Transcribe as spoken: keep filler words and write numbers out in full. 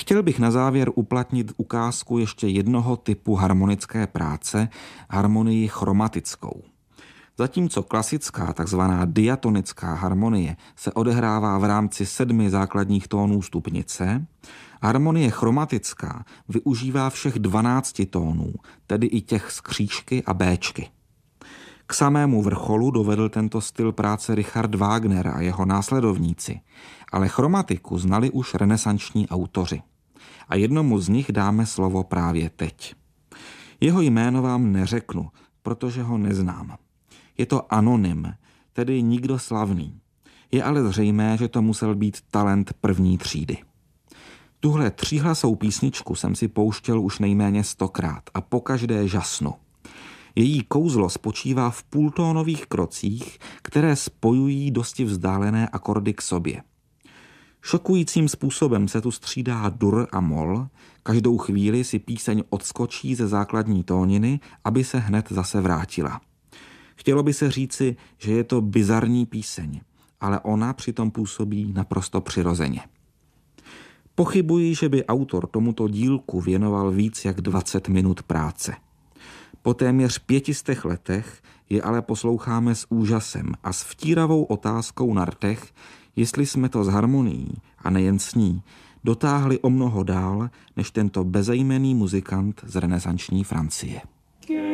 Chtěl bych na závěr uplatnit ukázku ještě jednoho typu harmonické práce, harmonii chromatickou. Zatímco klasická, takzvaná diatonická harmonie se odehrává v rámci sedmi základních tónů stupnice, harmonie chromatická využívá všech dvanácti tónů, tedy i těch z křížky a béčky. K samému vrcholu dovedl tento styl práce Richard Wagner a jeho následovníci, ale chromatiku znali už renesanční autoři. A jednomu z nich dáme slovo právě teď. Jeho jméno vám neřeknu, protože ho neznám. Je to anonym, tedy nikdo slavný. Je ale zřejmé, že to musel být talent první třídy. Tuhle tříhlasou písničku jsem si pouštěl už nejméně stokrát a pokaždé žasnu. Její kouzlo spočívá v půltónových krocích, které spojují dosti vzdálené akordy k sobě. Šokujícím způsobem se tu střídá dur a mol, každou chvíli si píseň odskočí ze základní tóniny, aby se hned zase vrátila. Chtělo by se říci, že je to bizarní píseň, ale ona přitom působí naprosto přirozeně. Pochybuji, že by autor tomuto dílku věnoval víc jak dvacet minut práce. Po téměř pětistech letech je ale posloucháme s úžasem a s vtíravou otázkou na rtech, jestli jsme to s harmonií, a nejen s ní, dotáhli o mnoho dál než tento bezejmenný muzikant z renesanční Francie.